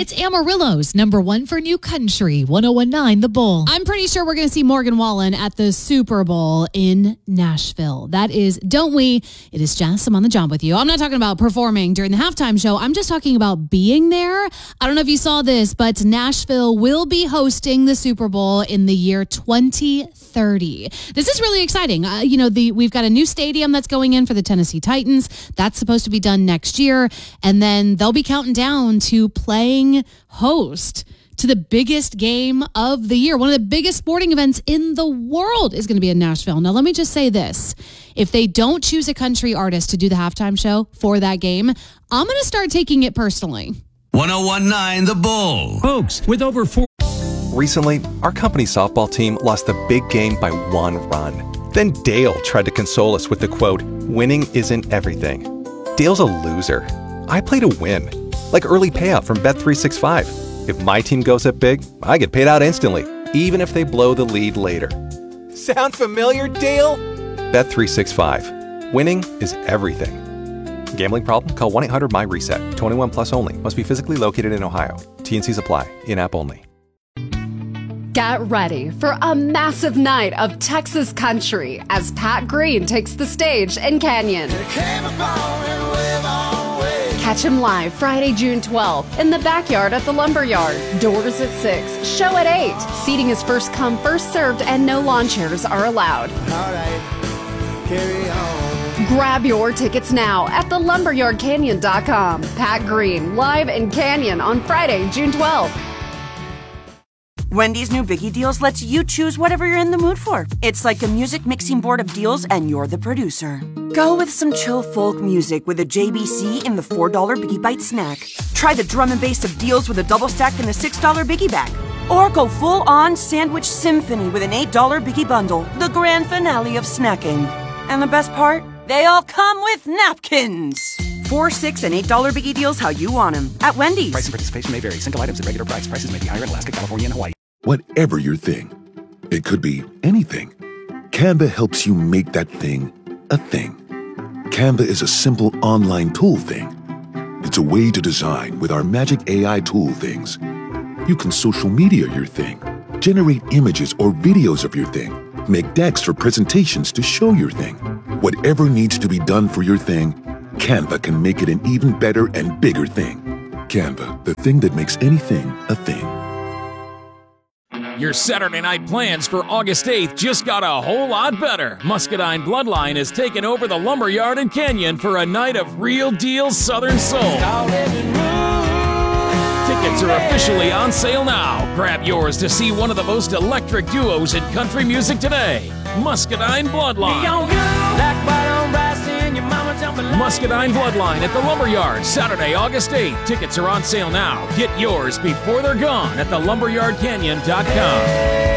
It's Amarillo's #1 for new country, 101.9 The Bull. I'm pretty sure we're going to see Morgan Wallen at the Super Bowl in Nashville. That is, don't we? It is Jess. I'm on the job with you. I'm not talking about performing during the halftime show. I'm just talking about being there. I don't know if you saw this, but Nashville will be hosting the Super Bowl in the year 2030. This is really exciting. We've got a new stadium that's going in for the Tennessee Titans. That's supposed to be done next year. And then they'll be counting down to playing host to the biggest game of the year. One of the biggest sporting events in the world is going to be in Nashville. Now, let me just say this. If they don't choose a country artist to do the halftime show for that game, I'm going to start taking it personally. 101.9 The Bull. Folks, with over 4... Recently, our company softball team lost a big game by 1 run. Then Dale tried to console us with the quote, "Winning isn't everything." Dale's a loser. I play to win. Like early payout from Bet365. If my team goes up big, I get paid out instantly, even if they blow the lead later. Sound familiar, Dale? Bet365. Winning is everything. Gambling problem? Call 1-800-MY-RESET. 21 plus only. Must be physically located in Ohio. T&Cs apply. In-app only. Get ready for a massive night of Texas country as Pat Green takes the stage in Canyon. Catch him live Friday, June 12th in the backyard at the Lumberyard. Doors at 6, show at 8. Seating is first come, first served, and no lawn chairs are allowed. All right, carry on. Grab your tickets now at thelumberyardcanyon.com. Pat Green, live in Canyon on Friday, June 12th. Wendy's new Biggie Deals lets you choose whatever you're in the mood for. It's like a music mixing board of deals, and you're the producer. Go with some chill folk music with a JBC in the $4 Biggie Bite snack. Try the drum and bass of deals with a double stack in the $6 Biggie Bag. Or go full-on sandwich symphony with an $8 Biggie Bundle, the grand finale of snacking. And the best part? They all come with napkins. $4, $6, and $8 Biggie Deals how you want them at Wendy's. Price and participation may vary. Single items at regular price. Prices may be higher in Alaska, California, and Hawaii. Whatever your thing, it could be anything. Canva helps you make that thing a thing. Canva is a simple online tool thing. It's a way to design with our magic AI tool things. You can social media your thing, generate images or videos of your thing, make decks for presentations to show your thing. Whatever needs to be done for your thing, Canva can make it an even better and bigger thing. Canva, the thing that makes anything a thing. Your Saturday night plans for August 8th just got a whole lot better. Muscadine Bloodline has taken over the Lumberyard in Canyon for a night of real deal Southern soul. Tickets are officially on sale now. Grab yours to see one of the most electric duos in country music today, Muscadine Bloodline. Muscadine Bloodline at the Lumberyard, Saturday, August 8th. Tickets are on sale now. Get yours before they're gone at thelumberyardcanyon.com.